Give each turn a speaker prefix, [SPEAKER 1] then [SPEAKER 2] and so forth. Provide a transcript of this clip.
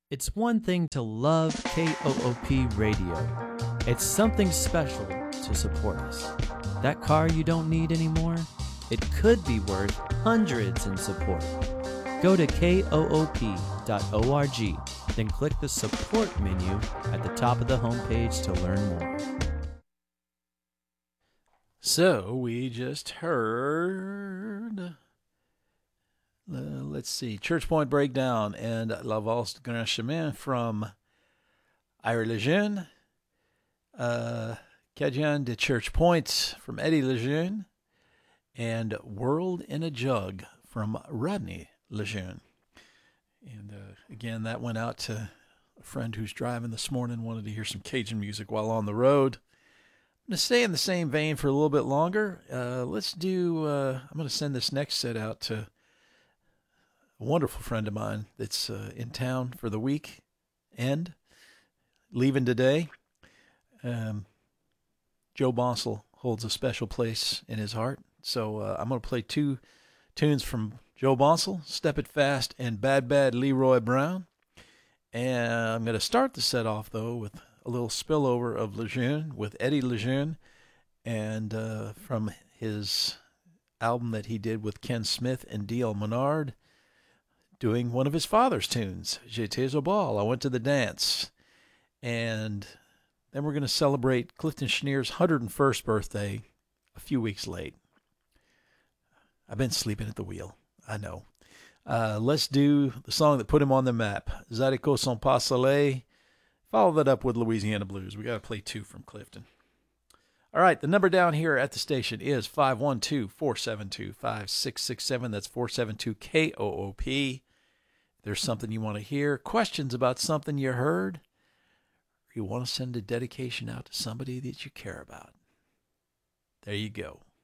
[SPEAKER 1] It's one thing to love KOOP radio. It's something special to support us. That car you don't need anymore? It could be worth hundreds in support. Go to koop.org, then click the support menu at the top of the homepage to learn more.
[SPEAKER 2] So we just heard, let's see, Church Point Breakdown and La Valse Grand Chemin from Ira Lejeune, Cajun de Church Point from Eddie Lejeune, and World in a Jug from Rodney Lejeune. And again, that went out to a friend who's driving this morning, wanted to hear some Cajun music while on the road. I'm going to stay in the same vein for a little bit longer. I'm going to send this next set out to a wonderful friend of mine that's in town for the week and leaving today. Joe Bonsall holds a special place in his heart. So I'm going to play two tunes from Joe Bonsall, Step It Fast and Bad Bad Leroy Brown. And I'm going to start the set off, though, with a little spillover of Lejeune with Eddie Lejeune, and from his album that he did with Ken Smith and D.L. Menard, doing one of his father's tunes, J'étais au bal, I Went to the Dance. And then we're going to celebrate Clifton Cheniere's 101st birthday a few weeks late. I've been sleeping at the wheel, I know. Let's do the song that put him on the map, Zydeco Son Pas Soleil. Follow that up with Louisiana Blues. We got to play two from Clifton. All right, the number down here at the station is 512-472-5667. That's 472-KOOP. If there's something you want to hear, questions about something you heard, or you want to send a dedication out to somebody that you care about, there you go.